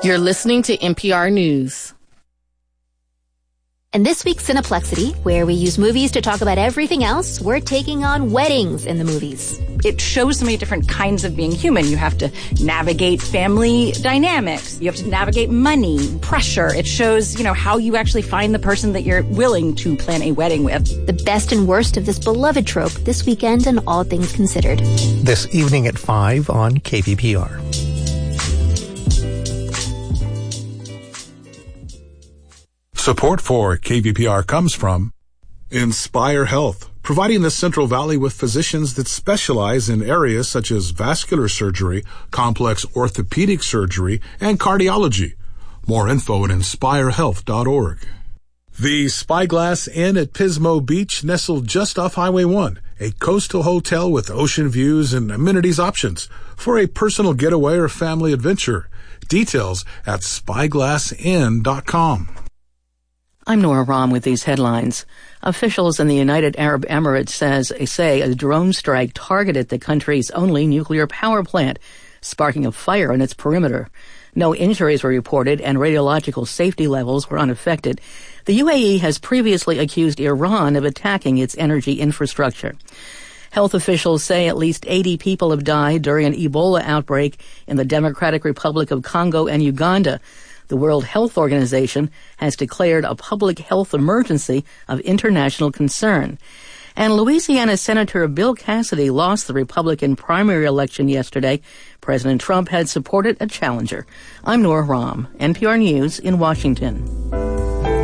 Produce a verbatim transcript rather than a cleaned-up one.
You're listening to N P R News. And this week's Cineplexity, where we use movies to talk about everything else, we're taking on weddings in the movies. It shows so many different kinds of being human. You have to navigate family dynamics. You have to navigate money, pressure. It shows, you know, how you actually find the person that you're willing to plan a wedding with. The best and worst of this beloved trope this weekend on All Things Considered. This evening at five on K V P R. Support for K V P R comes from Inspire Health, providing the Central Valley with physicians that specialize in areas such as vascular surgery, complex orthopedic surgery, and cardiology. More info at inspire health dot org. The Spyglass Inn at Pismo Beach, nestled just off Highway one, a coastal hotel with ocean views and amenities options for a personal getaway or family adventure. Details at spyglass inn dot com. I'm Nora Rahm with these headlines. Officials in the United Arab Emirates says, say a drone strike targeted the country's only nuclear power plant, sparking a fire in its perimeter. No injuries were reported and radiological safety levels were unaffected. The U A E has previously accused Iran of attacking its energy infrastructure. Health officials say at least eighty people have died during an Ebola outbreak in the Democratic Republic of Congo and Uganda. The World Health Organization has declared a public health emergency of international concern. And Louisiana Senator Bill Cassidy lost the Republican primary election yesterday. President Trump had supported a challenger. I'm Nora Rahm, N P R News in Washington.